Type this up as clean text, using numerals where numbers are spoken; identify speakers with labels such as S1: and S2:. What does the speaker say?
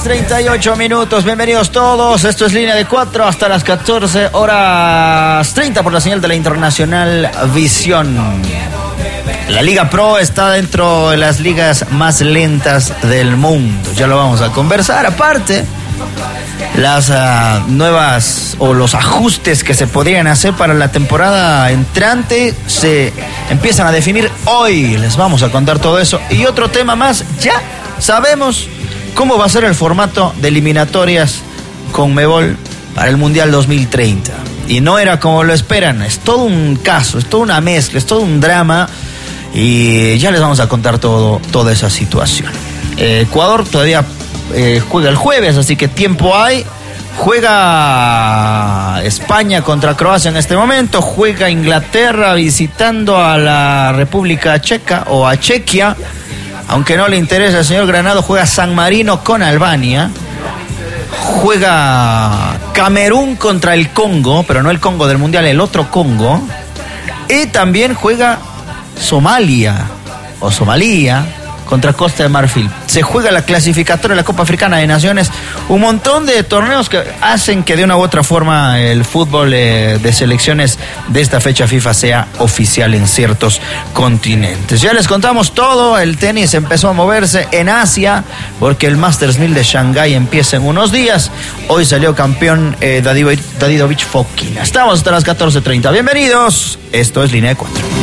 S1: 38 minutos, bienvenidos todos. Esto es Línea de 4 hasta las 14:30 por la señal de la Internacional Visión. La Liga Pro está dentro de las ligas más lentas del mundo. Ya lo vamos a conversar. Aparte, las nuevas o los ajustes que se podrían hacer para la temporada entrante se empiezan a definir hoy. Les vamos a contar todo eso. Y otro tema más, ya sabemos cómo va a ser el formato de eliminatorias Conmebol para el Mundial 2030. Y no era como lo esperan, es todo un caso, es toda una mezcla, es todo un drama. Y ya les vamos a contar toda esa situación. Ecuador todavía juega el jueves, así que tiempo hay. Juega España contra Croacia en este momento. Juega Inglaterra visitando a la República Checa o a Chequia. Aunque no le interesa al señor Granado, juega San Marino con Albania. Juega Camerún contra el Congo, pero no el Congo del Mundial, el otro Congo. Y también juega Somalia contra Costa de Marfil. Se juega la clasificatoria de la Copa Africana de Naciones. Un montón de torneos que hacen que de una u otra forma el fútbol de selecciones de esta fecha FIFA sea oficial en ciertos continentes. Ya les contamos todo. El tenis empezó a moverse en Asia porque el Masters 1000 de Shanghái empieza en unos días. Hoy salió campeón Davidovich Fokina. Estamos hasta las 14:30. Bienvenidos. Esto es Línea de 4.